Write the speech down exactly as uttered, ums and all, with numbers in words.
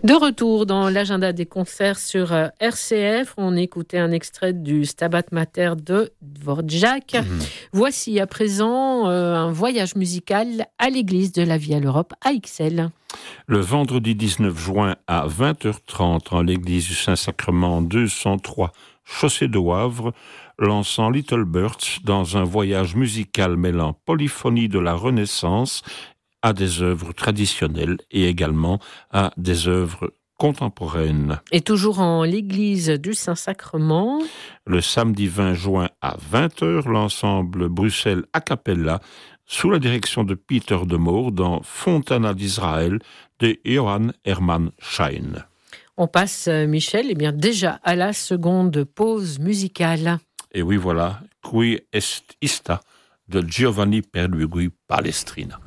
De retour dans l'agenda des concerts sur R C F, on écoutait un extrait du Stabat Mater de Dvorak. Mmh. Voici à présent euh, un voyage musical à l'église de la Vie à l'Europe à Ixelles. Le vendredi dix-neuf juin à vingt heures trente en l'église du Saint-Sacrement deux cent trois, chaussée de Wavre, lançant Little Birds dans un voyage musical mêlant polyphonie de la Renaissance à des œuvres traditionnelles et également à des œuvres contemporaines. Et toujours en l'église du Saint-Sacrement. Le samedi vingt juin à vingt heures, l'ensemble Bruxelles a cappella, sous la direction de Peter de Moor, dans Fontana d'Israël de Johann Hermann Schein. On passe, Michel, eh bien déjà à la seconde pause musicale. Et oui, voilà, Qui est ista de Giovanni Pierluigi Palestrina.